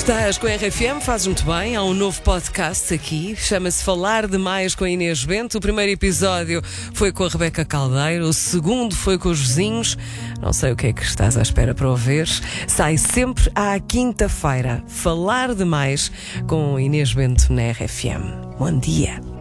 Estás com a RFM, fazes muito bem. Há um novo podcast aqui, chama-se Falar Demais com a Inês Bento. O primeiro episódio foi com a Rebeca Caldeiro, o segundo foi com os vizinhos. Não sei o que é que estás à espera para ouvir. Sai sempre à quinta-feira. Falar Demais com Inês Bento na RFM. Bom dia.